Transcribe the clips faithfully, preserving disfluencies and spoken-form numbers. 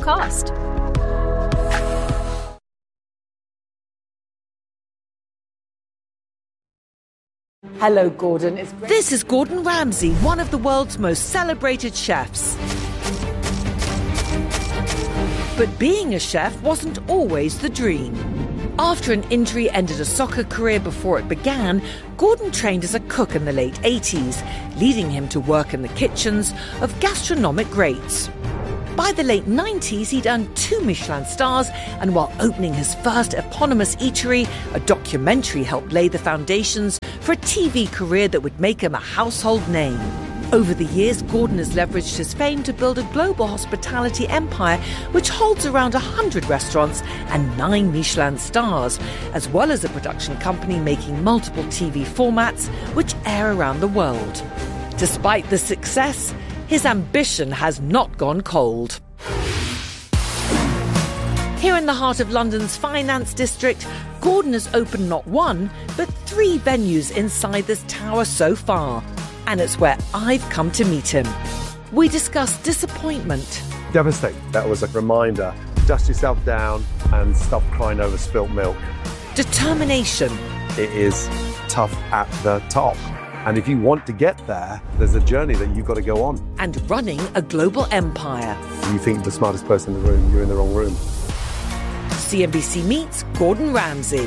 cost. Hello, Gordon. It's great. This is Gordon Ramsay, one of the world's most celebrated chefs. But being a chef wasn't always the dream. After an injury ended a soccer career before it began, Gordon trained as a cook in the late eighties, leading him to work in the kitchens of gastronomic greats. By the late nineties, he'd earned two Michelin stars, and while opening his first eponymous eatery, a documentary helped lay the foundations for a T V career that would make him a household name. Over the years, Gordon has leveraged his fame to build a global hospitality empire which holds around one hundred restaurants and nine Michelin stars, as well as a production company making multiple T V formats which air around the world. Despite the success, his ambition has not gone cold. Here in the heart of London's finance district, Gordon has opened not one, but three venues inside this tower so far. And it's where I've come to meet him. We discuss disappointment. Devastating. That was a reminder. Dust yourself down and stop crying over spilt milk. Determination. It is tough at the top. And if you want to get there, there's a journey that you've got to go on. And running a global empire. You think you're the smartest person in the room, you're in the wrong room. C N B C meets Gordon Ramsay.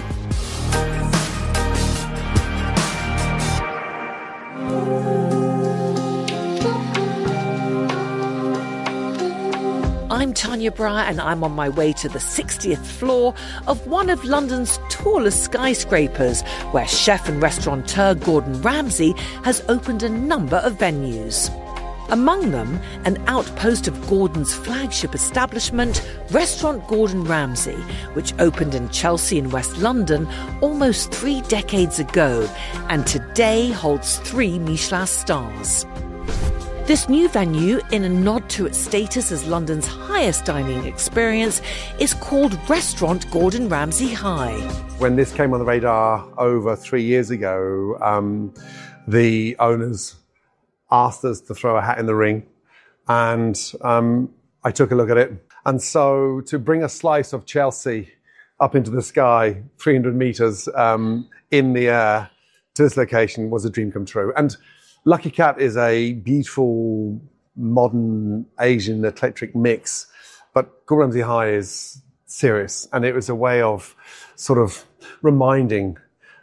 I'm Tanya Breyer, and I'm on my way to the sixtieth floor of one of London's tallest skyscrapers, where chef and restaurateur Gordon Ramsay has opened a number of venues. Among them, an outpost of Gordon's flagship establishment, Restaurant Gordon Ramsay, which opened in Chelsea in West London almost three decades ago, and today holds three Michelin stars. This new venue, in a nod to its status as London's highest dining experience, is called Restaurant Gordon Ramsay High. When this came on the radar over three years ago, um, the owners asked us to throw a hat in the ring, and um, I took a look at it. And so to bring a slice of Chelsea up into the sky, three hundred metres um, in the air, to this location was a dream come true. And Lucky Cat is a beautiful, modern, Asian, eclectic mix, but Gordon Ramsay High is serious. And it was a way of sort of reminding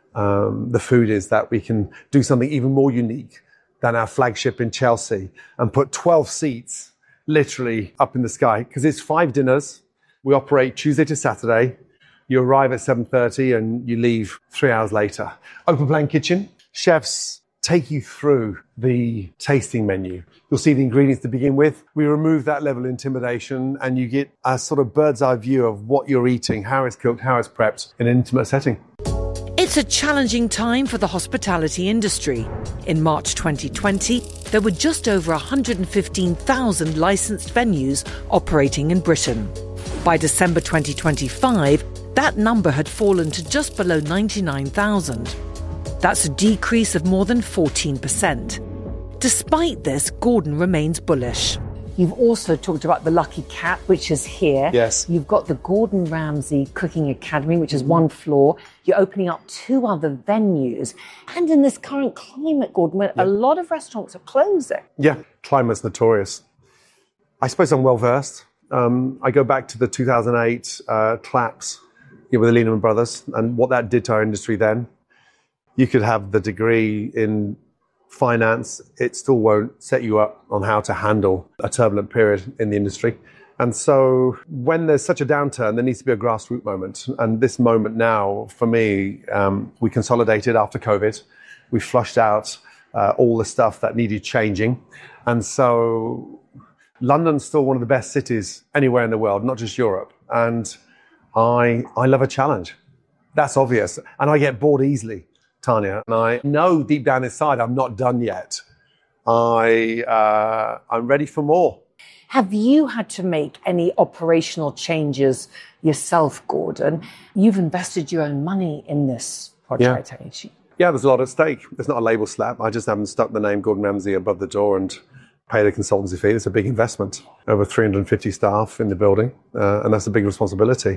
um, the foodies that we can do something even more unique than our flagship in Chelsea and put twelve seats literally up in the sky, because it's five dinners. We operate Tuesday to Saturday. You arrive at seven thirty and you leave three hours later. Open plan kitchen. Chefs take you through the tasting menu. You'll see the ingredients to begin with. We remove that level of intimidation and you get a sort of bird's eye view of what you're eating, how it's cooked, how it's prepped in an intimate setting. It's a challenging time for the hospitality industry. In March twenty twenty, there were just over one hundred fifteen thousand licensed venues operating in Britain. By December twenty twenty-five, that number had fallen to just below ninety-nine thousand. That's a decrease of more than fourteen percent. Despite this, Gordon remains bullish. You've also talked about the Lucky Cat, which is here. Yes. You've got the Gordon Ramsay Cooking Academy, which is one floor. You're opening up two other venues. And in this current climate, Gordon, where yeah. a lot of restaurants are closing. Yeah, climate's notorious. I suppose I'm well versed. Um, I go back to the two thousand eight uh, collapse you know, with the Lehman Brothers and what that did to our industry then. You could have the degree in finance, it still won't set you up on how to handle a turbulent period in the industry. And so when there's such a downturn, there needs to be a grassroots moment. And this moment now, for me, um, we consolidated after COVID. We flushed out uh, all the stuff that needed changing. And so London's still one of the best cities anywhere in the world, not just Europe. And I I love a challenge. That's obvious. And I get bored easily, Tanya. And I know deep down inside I'm not done yet. I, uh, I'm ready for more. Have you had to make any operational changes yourself, Gordon? You've invested your own money in this project, Yeah. haven't you? Yeah, there's a lot at stake. There's not a label slap. I just haven't stuck the name Gordon Ramsay above the door and paid a consultancy fee. It's a big investment. Over three hundred fifty staff in the building, uh, and that's a big responsibility.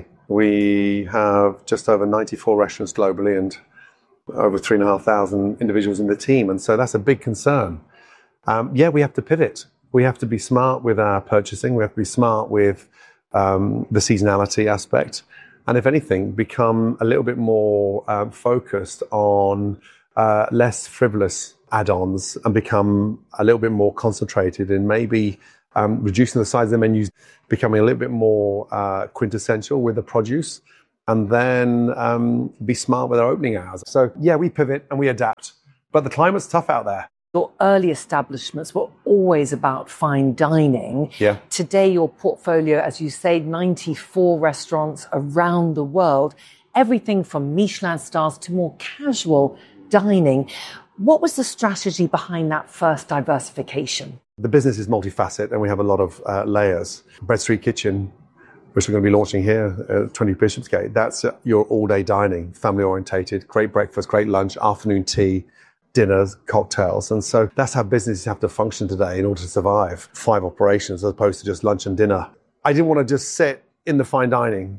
We have just over ninety-four restaurants globally and over three and a half thousand individuals in the team, and so that's a big concern. Um, yeah, we have to pivot. We have to be smart with our purchasing. We have to be smart with um, the seasonality aspect, and if anything, become a little bit more um, focused on uh, less frivolous add-ons and become a little bit more concentrated in maybe um, reducing the size of the menus, becoming a little bit more uh, quintessential with the produce, and then um, be smart with our opening hours. So yeah, we pivot and we adapt, but the climate's tough out there. Your early establishments were always about fine dining. Yeah. Today, your portfolio, as you say, ninety-four restaurants around the world, everything from Michelin stars to more casual dining. What was the strategy behind that first diversification? The business is multifaceted and we have a lot of uh, layers. Bread Street Kitchen, which we're going to be launching here at twenty Bishopsgate, that's uh, your all-day dining, family-orientated, great breakfast, great lunch, afternoon tea, dinners, cocktails. And so that's how businesses have to function today in order to survive. Five operations as opposed to just lunch and dinner. I didn't want to just sit in the fine dining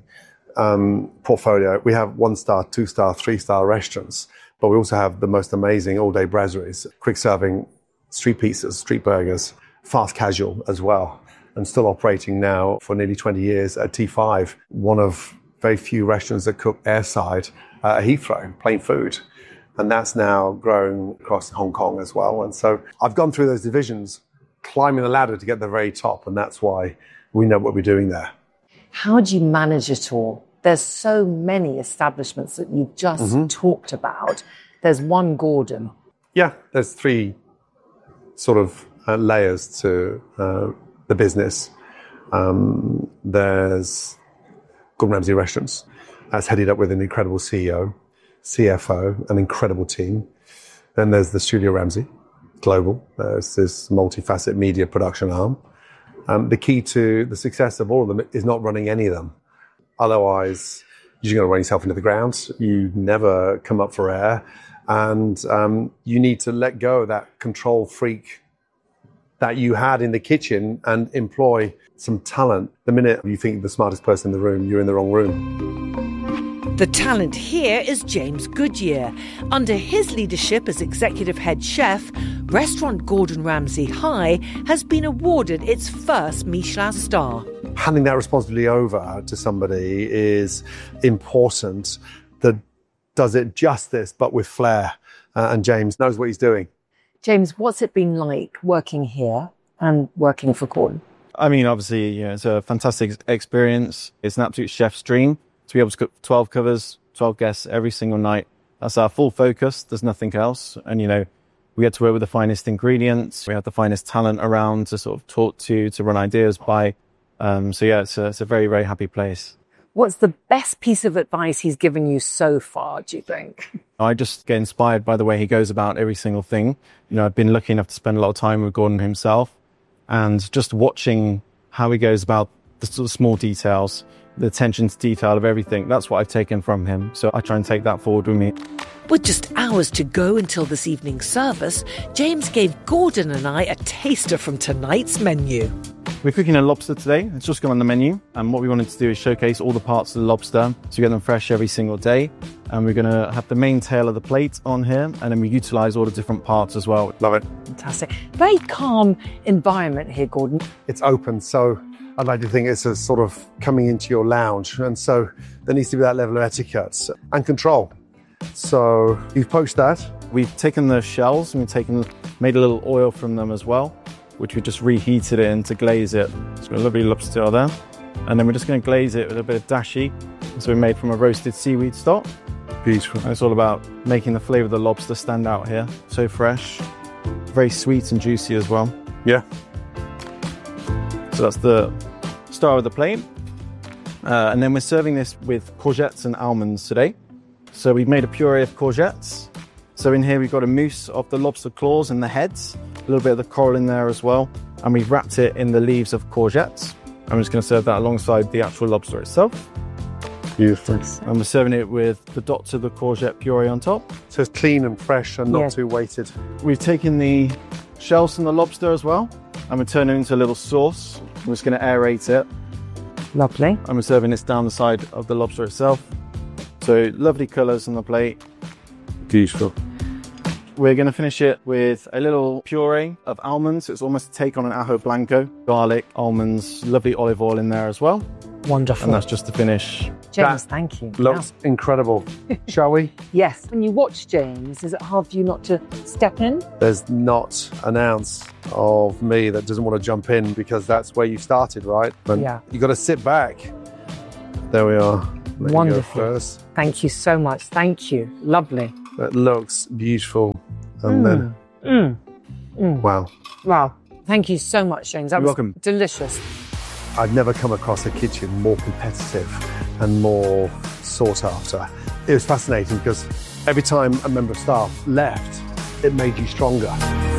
um, portfolio. We have one-star, two-star, three-star restaurants, but we also have the most amazing all-day brasseries, quick-serving street pizzas, street burgers, fast casual as well, and still operating now for nearly twenty years at T five, one of very few restaurants that cook airside uh, at Heathrow, plain food. And that's now growing across Hong Kong as well. And so I've gone through those divisions, climbing the ladder to get to the very top, and that's why we know what we're doing there. How do you manage it all? There's so many establishments that you've just mm-hmm. talked about. There's one Gordon. Yeah, there's three sort of uh, layers to uh, the business. Um, there's Gordon Ramsay Restaurants. That's headed up with an incredible C E O, C F O, an incredible team. Then there's the Studio Ramsay Global. There's this multifaceted media production arm. Um, the key to the success of all of them is not running any of them. Otherwise, you're going to run yourself into the ground. You never come up for air. And um, you need to let go of that control freak that you had in the kitchen and employ some talent. The minute you think you're the smartest person in the room, you're in the wrong room. The talent here is James Goodyear. Under his leadership as executive head chef, restaurant Gordon Ramsay High has been awarded its first Michelin star. Handing that responsibility over to somebody is important that does it justice, but with flair. Uh, and James knows what he's doing. James, what's it been like working here and working for Gordon? I mean, obviously, you know, it's a fantastic experience. It's an absolute chef's dream to be able to cook twelve covers, twelve guests every single night. That's our full focus. There's nothing else. And, you know, we get to work with the finest ingredients. We have the finest talent around to sort of talk to, to run ideas by. Um, so, yeah, it's a, it's a very, very happy place. What's the best piece of advice he's given you so far, do you think? I just get inspired by the way he goes about every single thing. You know, I've been lucky enough to spend a lot of time with Gordon himself, and just watching how he goes about the sort of small details, the attention to detail of everything. That's what I've taken from him. So I try and take that forward with me. With just hours to go until this evening's service, James gave Gordon and I a taster from tonight's menu. We're cooking a lobster today. It's just gone on the menu. And what we wanted to do is showcase all the parts of the lobster to get them fresh every single day. And we're going to have the main tail of the plate on here. And then we utilise all the different parts as well. Love it. Fantastic. Very calm environment here, Gordon. It's open, so I'd like to think it's a sort of coming into your lounge. And so there needs to be that level of etiquette and control. So you've poached that. We've taken the shells and we've taken, made a little oil from them as well, which we just reheated it in to glaze it. It's got a lovely lobster there. And then we're just going to glaze it with a bit of dashi. So we made from a roasted seaweed stock. Beautiful. And it's all about making the flavour of the lobster stand out here. So fresh, very sweet and juicy as well. Yeah. So that's the star of the plate. Uh, and then we're serving this with courgettes and almonds today. So we've made a puree of courgettes. So in here we've got a mousse of the lobster claws and the heads, a little bit of the coral in there as well. And we've wrapped it in the leaves of courgettes. I'm just going to serve that alongside the actual lobster itself. Beautiful. And we're serving it with the dots of the courgette puree on top. So it's clean and fresh and not Yeah. too weighted. We've taken the shells from the lobster as well. and we're turning it into a little sauce. We're just going to aerate it, Lovely. and we're serving this down the side of the lobster itself. So lovely colours on the plate. Beautiful. We're going to finish it with a little puree of almonds. It's almost a take on an ajo blanco. Garlic, almonds, lovely olive oil in there as well. Wonderful. And that's just to finish. James, That thank you. Looks incredible. Shall we? Yes. When you watch James, is it hard for you not to step in? There's not an ounce of me that doesn't want to jump in because that's where you started, right? And Yeah. you got to sit back. There we are. Let me go Wonderful. first. Thank you so much. Thank you. Lovely. That looks beautiful. And then, Mm. wow. Wow. Thank you so much, James. That You're was welcome. delicious. I've never come across a kitchen more competitive and more sought after. It was fascinating because every time a member of staff left, it made you stronger.